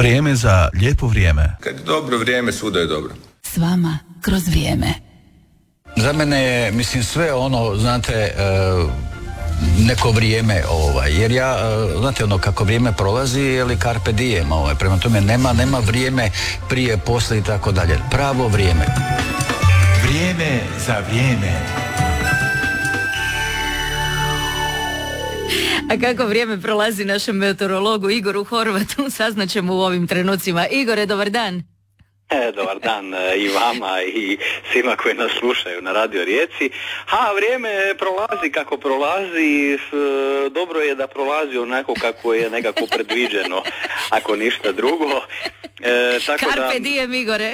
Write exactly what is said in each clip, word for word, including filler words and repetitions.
Vrijeme za lijepo vrijeme. Kad je dobro vrijeme, svuda je dobro. S vama kroz vrijeme. Za mene je, mislim, sve ono, znate, e, neko vrijeme, ovaj, jer ja, e, znate, ono, kako vrijeme prolazi, ili carpe diem, ovaj, prema tome nema, nema vrijeme prije, poslije i tako dalje. Pravo vrijeme. Vrijeme za vrijeme. A kako vrijeme prolazi našem meteorologu Igoru Horvatu, saznaćemo u ovim trenucima. Igore, dobar dan. E, dobar dan e, i vama i svima koji nas slušaju na Radio Rijeci. Ha, vrijeme prolazi kako prolazi, e, dobro je da prolazi onako kako je nekako predviđeno, ako ništa drugo. E, tako Carpe da... diem, Igore.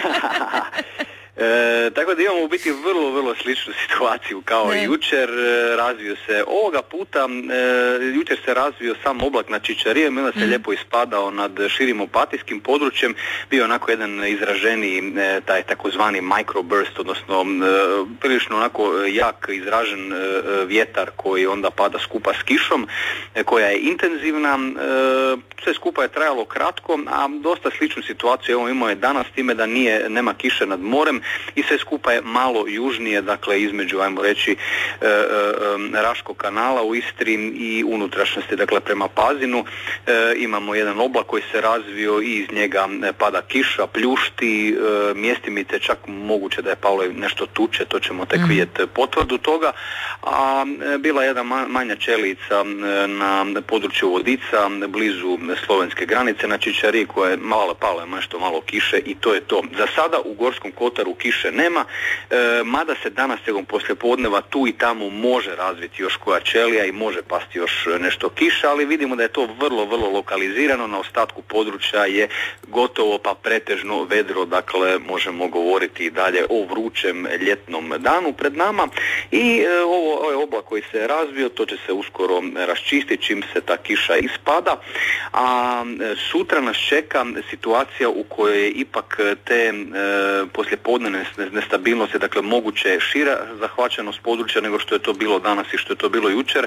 E, tako da imamo u biti vrlo, vrlo sličnu situaciju kao ne. i jučer. E, razvio se ovoga puta, e, jučer se razvio sam oblak nad Čičarijem, onda se mm. lijepo ispadao nad širim opatijskim područjem, bio onako jedan izraženiji, e, taj takozvani microburst, odnosno e, prilično onako jak izražen e, vjetar koji onda pada skupa s kišom, e, koja je intenzivna. E, sve skupa je trajalo kratko, a dosta sličnu situaciju evo imao je danas, time da nije, nema kiše nad morem, i sve skupa je malo južnije, dakle između, ajmo reći, e, e, Raškog kanala u Istri i unutrašnjosti, dakle prema Pazinu. E, imamo jedan oblak koji se razvio i iz njega pada kiša, pljušti, e, mjestimite čak moguće da je palo nešto tuče, to ćemo tek vidjeti potvrdu toga, a e, bila je jedna manja čelica na području Vodica, blizu slovenske granice, na Čičariji, koja je malo palo, nešto malo kiše i to je to. Za sada u Gorskom Kotaru kiše nema, e, mada se danas tijekom poslijepodneva tu i tamo može razviti još koja ćelija i može pasti još nešto kiša, ali vidimo da je to vrlo, vrlo lokalizirano. Na ostatku područja je gotovo pa pretežno vedro, dakle možemo govoriti i dalje o vrućem ljetnom danu pred nama i e, ovo, ovaj oblak koji se je razvio, to će se uskoro raščistiti čim se ta kiša ispada, a e, sutra nas čeka situacija u kojoj je ipak te e, poslijepodne nestabilnosti, dakle moguće šira zahvaćenost područja nego što je to bilo danas i što je to bilo jučer,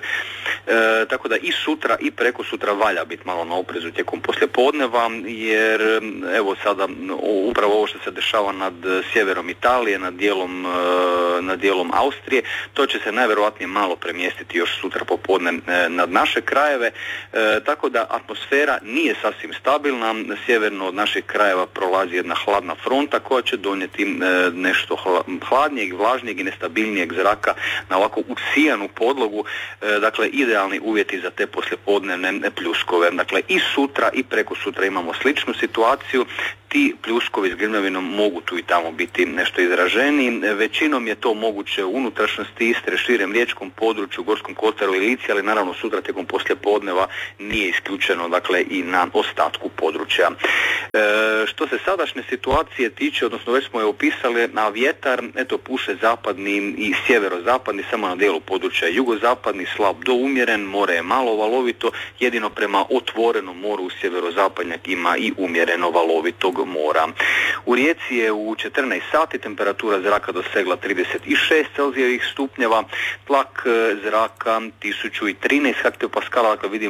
e, tako da i sutra i preko sutra valja biti malo na oprezu tijekom poslijepodneva, jer evo sada upravo ovo što se dešava nad sjeverom Italije, nad dijelom, e, nad dijelom Austrije, to će se najvjerojatnije malo premjestiti još sutra popodne e, nad naše krajeve, e, tako da atmosfera nije sasvim stabilna. Sjeverno od naših krajeva prolazi jedna hladna fronta koja će donijeti nešto hladnijeg, vlažnijeg i nestabilnijeg zraka na ovako usijanu podlogu, dakle idealni uvjeti za te poslijepodnevne pljuskove. Dakle i sutra i preko sutra imamo sličnu situaciju. Ti pljuskovi s grmljavinom mogu tu i tamo biti nešto izraženiji. Većinom je to moguće u unutrašnjosti Istre, širem riječkom području, Gorskom Kotaru i Lici, ali naravno sutra tijekom poslijepodneva nije isključeno, dakle i na ostatku područja. E, što se sadašnje situacije tiče, odnosno već smo je opisali, na vjetar, eto, puše zapadni i sjeverozapadni, samo na dijelu područja jugozapadni, slab do umjeren, more je malo valovito, jedino prema otvorenom moru u sjeverozapadnjak ima i umjereno valovitog mora. U Rijeci je u četrnaest sati temperatura zraka dosegla trideset šest celzijevih stupnjeva, tlak zraka tisuću trinaest hektopaskala, dakle vidimo